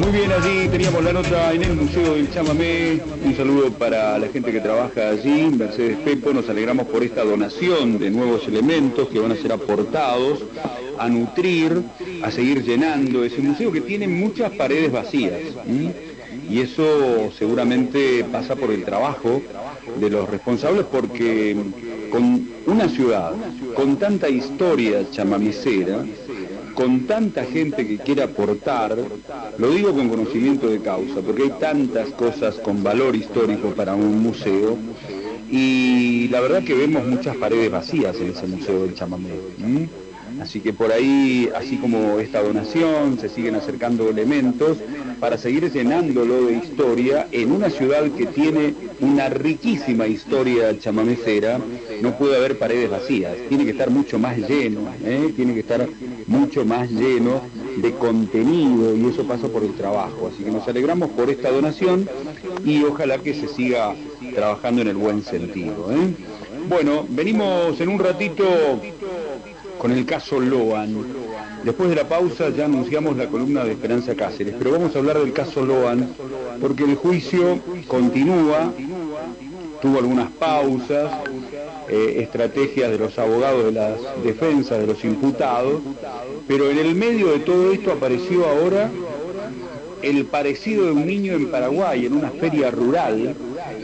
Muy bien, allí teníamos la nota en el Museo del Chamamé. Un saludo para la gente que trabaja allí, Mercedes Pepo. Nos alegramos por esta donación de nuevos elementos que van a ser aportados a nutrir, a seguir llenando ese museo que tiene muchas paredes vacías. Y eso seguramente pasa por el trabajo de los responsables, porque con una ciudad con tanta historia chamamecera, con tanta gente que quiere aportar, lo digo con conocimiento de causa, porque hay tantas cosas con valor histórico para un museo, y la verdad que vemos muchas paredes vacías en ese museo del chamamé. Así que por ahí, así como esta donación, se siguen acercando elementos para seguir llenándolo de historia en una ciudad que tiene una riquísima historia chamamecera. No puede haber paredes vacías, tiene que estar mucho más lleno, tiene que estar mucho más lleno de contenido, y eso pasa por el trabajo. Así que nos alegramos por esta donación y ojalá que se siga trabajando en el buen sentido. Bueno, venimos en un ratito con el caso Loan. Después de la pausa ya anunciamos la columna de Esperanza Cáceres, pero vamos a hablar del caso Loan porque el juicio continúa, tuvo algunas pausas, estrategias de los abogados de las defensas de los imputados, pero en el medio de todo esto apareció ahora el parecido de un niño en Paraguay, en una feria rural,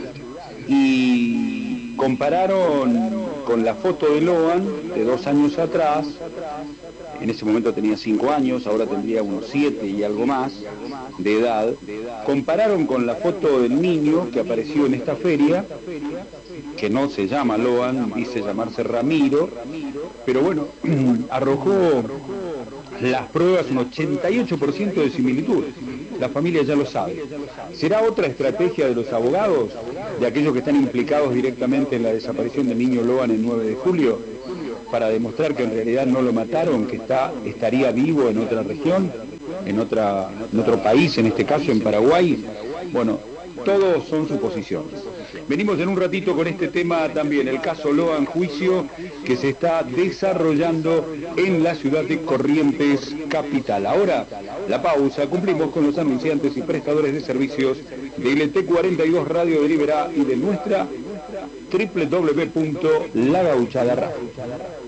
y compararon con la foto de Loan de 2 años atrás. En ese momento tenía 5 años, ahora tendría unos 7 y algo más de edad. Compararon con la foto del niño que apareció en esta feria, que no se llama Loan, dice llamarse Ramiro, pero bueno, arrojó las pruebas un 88% de similitud. La familia ya lo sabe. ¿Será otra estrategia de los abogados, de aquellos que están implicados directamente en la desaparición del niño Loan el 9 de julio, para demostrar que en realidad no lo mataron, que estaría vivo en otra región, en otro país, en este caso en Paraguay? Bueno, todos son suposiciones. Venimos en un ratito con este tema también, el caso Loan, juicio que se está desarrollando en la ciudad de Corrientes capital. Ahora, la pausa, cumplimos con los anunciantes y prestadores de servicios de LT42 Radio de Liberá y de nuestra www.lagauchada.radio.